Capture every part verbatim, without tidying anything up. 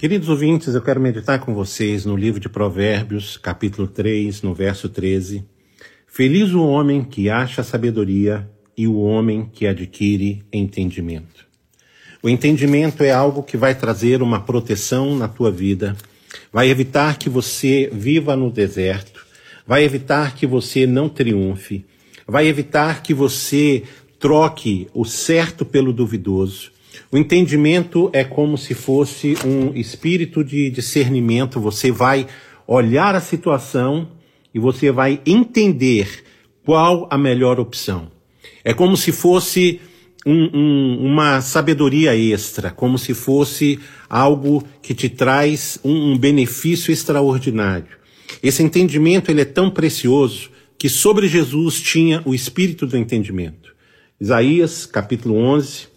Queridos ouvintes, eu quero meditar com vocês no livro de Provérbios, capítulo três, no verso treze. Feliz o homem que acha sabedoria e o homem que adquire entendimento. O entendimento é algo que vai trazer uma proteção na tua vida, vai evitar que você viva no deserto, vai evitar que você não triunfe, vai evitar que você troque o certo pelo duvidoso. O entendimento é como se fosse um espírito de discernimento. Você vai olhar a situação e você vai entender qual a melhor opção. É como se fosse um, um, uma sabedoria extra, como se fosse algo que te traz um, um benefício extraordinário. Esse entendimento ele é tão precioso que sobre Jesus tinha o espírito do entendimento. Isaías, capítulo onze,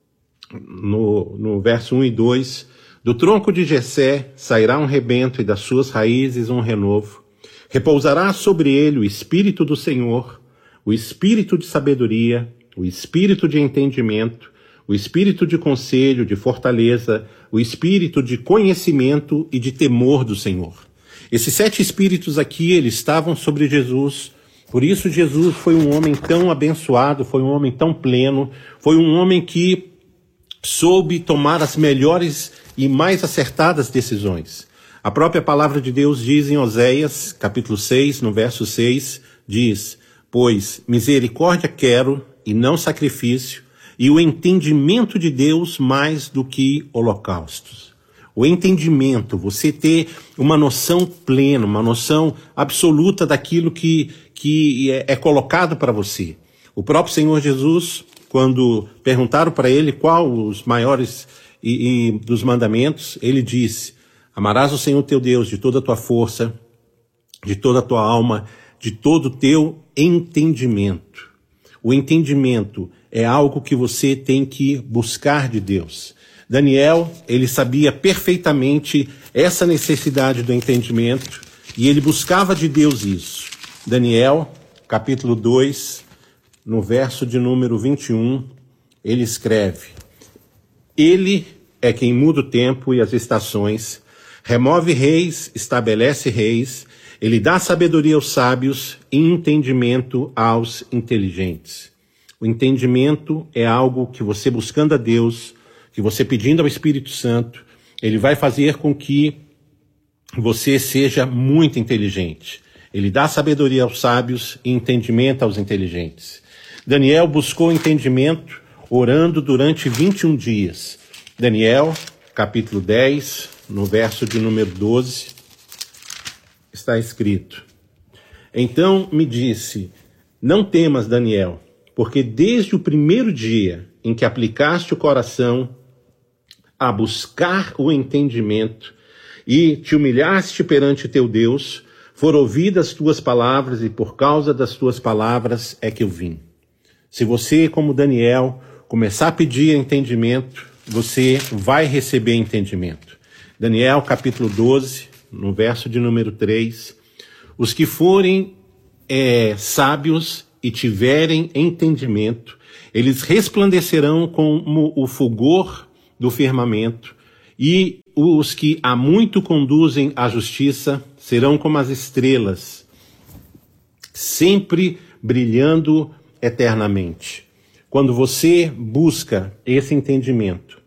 no, no verso um e dois, do tronco de Jessé sairá um rebento e das suas raízes um renovo. Repousará sobre ele o espírito do Senhor, o espírito de sabedoria, o espírito de entendimento, o espírito de conselho, de fortaleza, o espírito de conhecimento e de temor do Senhor. Esses sete espíritos aqui, eles estavam sobre Jesus. Por isso Jesus foi um homem tão abençoado, foi um homem tão pleno, foi um homem que soube tomar as melhores e mais acertadas decisões. A própria palavra de Deus diz em Oséias, capítulo seis, no verso seis, diz: pois misericórdia quero e não sacrifício, e o entendimento de Deus mais do que holocaustos. O entendimento, você ter uma noção plena, uma noção absoluta daquilo que, que é, é colocado para você. O próprio Senhor Jesus, quando perguntaram para ele qual os maiores e, e dos mandamentos, ele disse: amarás o Senhor teu Deus de toda a tua força, de toda a tua alma, de todo o teu entendimento. O entendimento é algo que você tem que buscar de Deus. Daniel, ele sabia perfeitamente essa necessidade do entendimento e ele buscava de Deus isso. Daniel, capítulo dois, no verso de número vinte e um, ele escreve: ele é quem muda o tempo e as estações, remove reis, estabelece reis, ele dá sabedoria aos sábios e entendimento aos inteligentes. O entendimento é algo que você buscando a Deus, que você pedindo ao Espírito Santo, ele vai fazer com que você seja muito inteligente. Ele dá sabedoria aos sábios e entendimento aos inteligentes. Daniel buscou entendimento orando durante vinte e um dias. Daniel, capítulo dez, no verso de número doze, está escrito: então me disse, não temas, Daniel, porque desde o primeiro dia em que aplicaste o coração a buscar o entendimento e te humilhaste perante teu Deus, foram ouvidas tuas palavras e por causa das tuas palavras é que eu vim. Se você, como Daniel, começar a pedir entendimento, você vai receber entendimento. Daniel, capítulo doze, no verso de número três, os que forem é, sábios e tiverem entendimento, eles resplandecerão como o fulgor do firmamento, e os que a muito conduzem à justiça serão como as estrelas, sempre brilhando eternamente. Quando você busca esse entendimento,